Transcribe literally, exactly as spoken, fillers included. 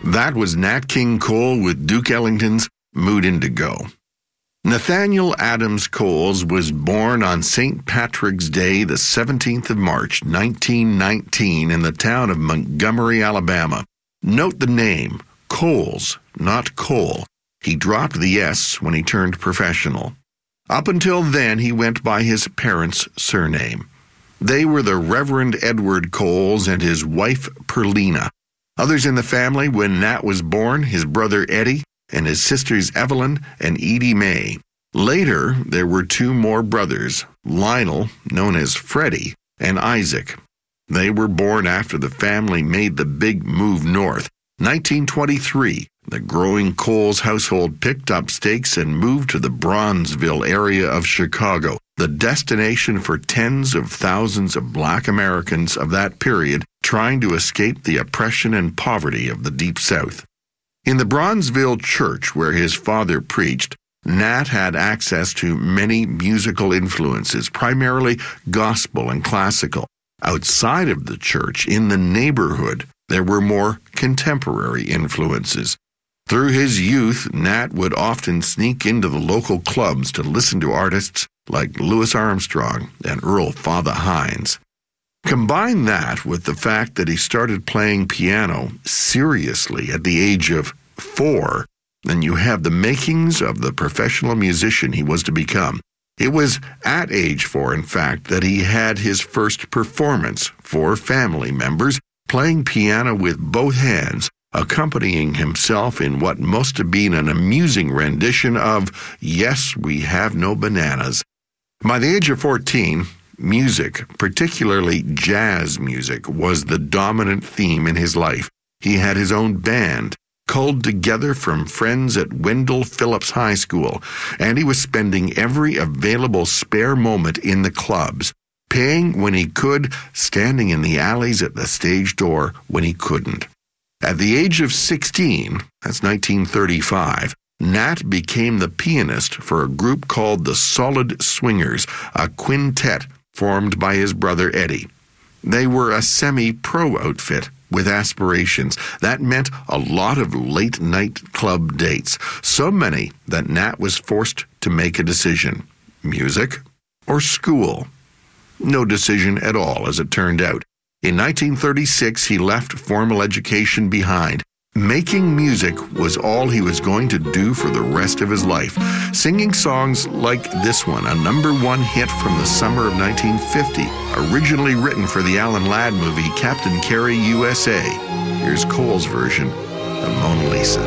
That was Nat King Cole with Duke Ellington's Mood Indigo. Nathaniel Adams Coles was born on Saint Patrick's Day, the seventeenth of March, nineteen nineteen, in the town of Montgomery, Alabama. Note the name, Coles, not Cole. He dropped the S when he turned professional. Up until then, he went by his parents' surname. They were the Reverend Edward Coles and his wife, Perlina. Others in the family when Nat was born, his brother Eddie, and his sisters Evelyn and Edie Mae. Later, there were two more brothers, Lionel, known as Freddie, and Isaac. They were born after the family made the big move north. nineteen twenty-three, the growing Coles household picked up stakes and moved to the Bronzeville area of Chicago, the destination for tens of thousands of black Americans of that period trying to escape the oppression and poverty of the Deep South. In the Bronzeville church where his father preached, Nat had access to many musical influences, primarily gospel and classical. Outside of the church, in the neighborhood, there were more contemporary influences. Through his youth, Nat would often sneak into the local clubs to listen to artists like Louis Armstrong and Earl Father Hines. Combine that with the fact that he started playing piano seriously at the age of four, and you have the makings of the professional musician he was to become. It was at age four, in fact, that he had his first performance for family members, playing piano with both hands, accompanying himself in what must have been an amusing rendition of Yes, We Have No Bananas. By the age of fourteen, music, particularly jazz music, was the dominant theme in his life. He had his own band, culled together from friends at Wendell Phillips High School, and he was spending every available spare moment in the clubs, paying when he could, standing in the alleys at the stage door when he couldn't. At the age of sixteen, that's nineteen thirty-five, Nat became the pianist for a group called the Solid Swingers, a quintet formed by his brother Eddie. They were a semi-pro outfit with aspirations. That meant a lot of late-night club dates, so many that Nat was forced to make a decision: music or school. No decision at all, as it turned out. In nineteen thirty-six, he left formal education behind. Making music was all he was going to do for the rest of his life, singing songs like this one, a number one hit from the summer of nineteen fifty, originally written for the Alan Ladd movie Captain Carey U S A. Here's Cole's version of Mona Lisa.